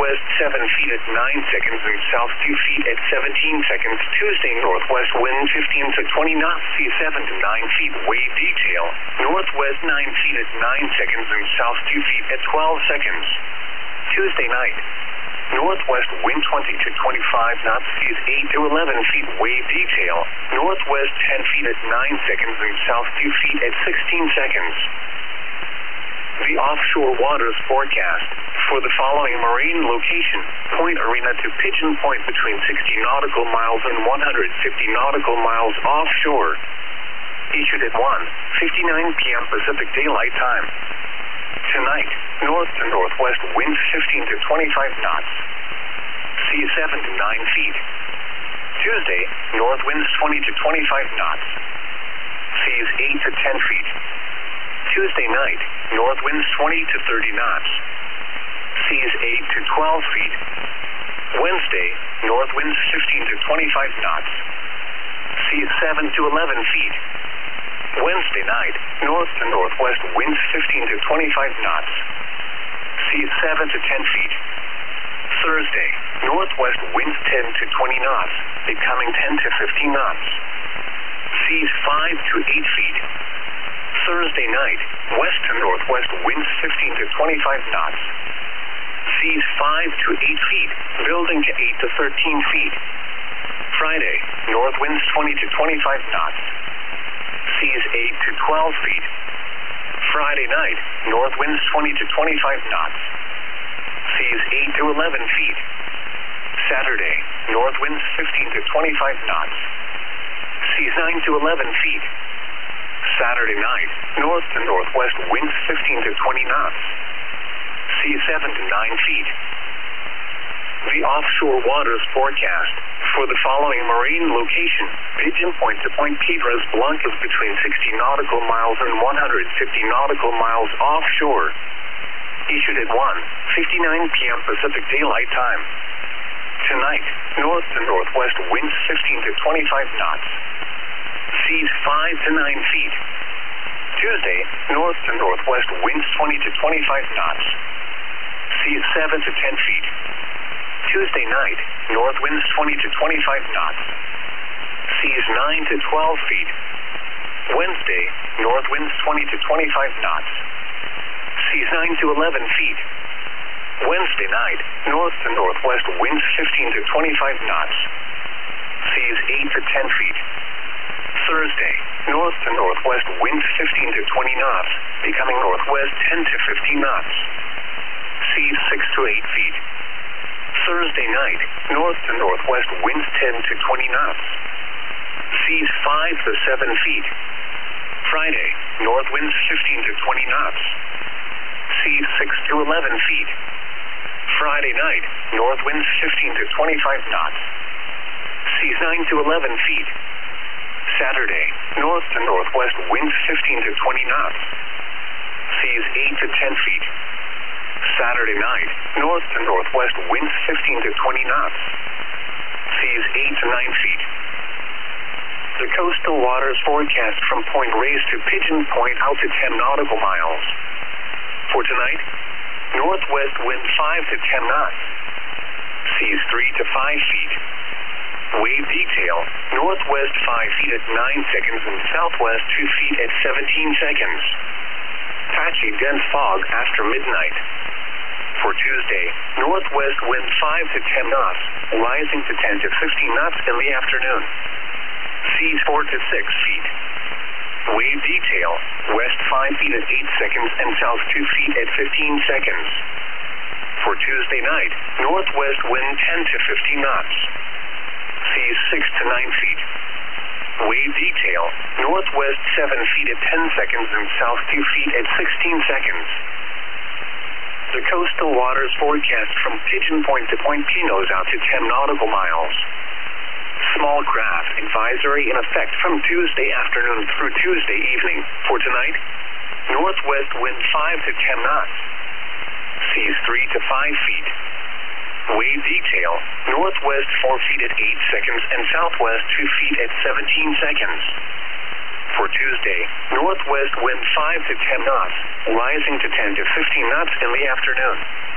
northwest 7 feet at 9 seconds and south 2 feet at 17 seconds. Tuesday, northwest wind 15 to 20 knots, sea 7 to 9 feet. Wave detail, northwest 9 feet at 9 seconds and south 2 feet at 12 seconds. Tuesday night, northwest wind 20 to 25 knots, seas 8 to 11 feet. Wave detail, northwest 10 feet at 9 seconds and south 2 feet at 16 seconds. The offshore waters forecast for the following marine location: Point Arena to Pigeon Point between 60 nautical miles and 150 nautical miles offshore. Issued at 1:59 p.m. Pacific Daylight Time. Tonight, north to northwest winds 15 to 25 knots. Sea 7 to 9 feet. Tuesday, north winds 20 to 25 knots. Seas 8 to 10 feet. Tuesday night, north winds 20 to 30 knots. Seas 8 to 12 feet. Wednesday, north winds 15 to 25 knots. Seas 7 to 11 feet. Wednesday night, north to northwest winds 15 to 25 knots. Seas 7 to 10 feet. Thursday, northwest winds 10 to 20 knots, becoming 10 to 15 knots. Seas 5 to 8 feet. Thursday night, west to northwest winds 15 to 25 knots. Seas 5 to 8 feet, building to 8 to 13 feet. Friday, north winds 20 to 25 knots. Seas 8 to 12 feet. Friday night, north winds 20 to 25 knots. Seas 8 to 11 feet. Saturday, north winds 15 to 25 knots. Seas 9 to 11 feet. Saturday night, north to northwest winds 15 to 20 knots. Seas 7 to 9 feet. The offshore waters forecast for the following marine location: Pigeon Point to Point Piedras Blancas between 60 nautical miles and 150 nautical miles offshore. Issued at 1:59 p.m. Pacific Daylight Time. Tonight, north to northwest winds 15 to 25 knots. Seas 5 to 9 feet. Tuesday, north to northwest winds 20 to 25 knots. Seas 7 to 10 feet. Tuesday night, north winds 20 to 25 knots. Seas 9 to 12 feet. Wednesday, north winds 20 to 25 knots. Seas 9 to 11 feet. Wednesday night, north to northwest winds 15 to 25 knots. Seas 8 to 10 feet. Thursday, north to northwest winds 15 to 20 knots, becoming northwest 10 to 15 knots. Seas 6 to 8 feet. Thursday night, north to northwest winds 10 to 20 knots. Seas 5 to 7 feet. Friday, north winds 15 to 20 knots. Seas 6 to 11 feet. Friday night, north winds 15 to 25 knots. Seas 9 to 11 feet. Saturday, north to northwest winds 15 to 20 knots. Seas 8 to 10 feet. Saturday night, north to northwest winds 15 to 20 knots. Seas 8 to 9 feet. The coastal waters forecast from Point Reyes to Pigeon Point out to 10 nautical miles. For tonight, northwest wind 5 to 10 knots. Seas 3 to 5 feet. Wave detail, northwest 5 feet at 9 seconds and southwest 2 feet at 17 seconds. Patchy dense fog after midnight. For Tuesday, northwest wind 5 to 10 knots, rising to 10 to 15 knots in the afternoon. Seas 4 to 6 feet. Wave detail, west 5 feet at 8 seconds and south 2 feet at 15 seconds. For Tuesday night, northwest wind 10 to 15 knots. Seas 6 to 9 feet. Wave detail, northwest 7 feet at 10 seconds and south 2 feet at 16 seconds. The coastal waters forecast from Pigeon Point to Point Pinos out to 10 nautical miles. Small craft advisory in effect from Tuesday afternoon through Tuesday evening. For tonight, northwest wind 5 to 10 knots. Seas 3 to 5 feet. Wave detail, northwest 4 feet at 8 seconds and southwest 2 feet at 17 seconds. For Tuesday, northwest wind 5 to 10 knots, rising to 10 to 15 knots in the afternoon.